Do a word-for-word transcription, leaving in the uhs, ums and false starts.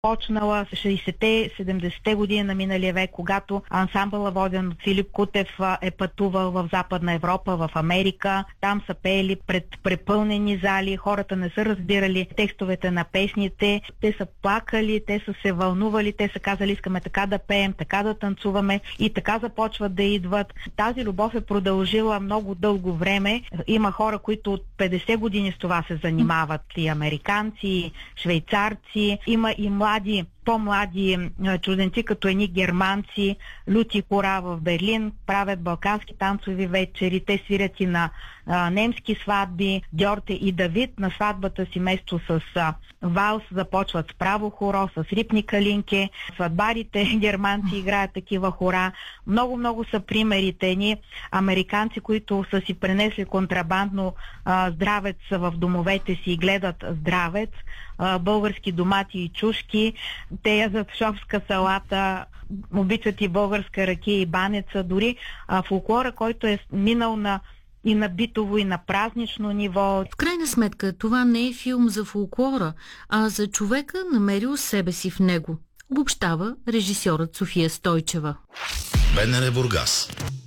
почнала в шейсетте седемдесетте години на миналия век, когато ансамбъла, воден от Филип Кутев, е пътувал в Западна Европа, в Америка. Там са пеели пред препълнени зали, хората не са разбирали текстовете на песните, те са плакали, те са се вълнували, те са казали: искаме така да пеем, така да танцуваме, и така започват да идват. Тази любов е продължила много дълго време. Има хора, които от петдесет години с това се занимават, и американци, и швейцарци, има и млади, по-млади чужденци, като едни германци, лути хора в Берлин, правят балкански танцови вечери, те свирят и на а, немски сватби. Дьорте и Давид на сватбата си место с а, валс започват с право хоро, с рипни калинки. Сватбарите германци играят такива хора. Много-много са примерите ни американци, които са си пренесли контрабандно а, здравец в домовете си и гледат здравец, а, български домати и чушки. Те ядат шопска салата, обичат и българска ракия и банеца, дори а, фолклора, който е минал на и на битово, и на празнично ниво. В крайна сметка, това не е филм за фолклора, а за човека, намерил себе си в него. Обобщава режисьорът София Стойчева. БНР Бургас.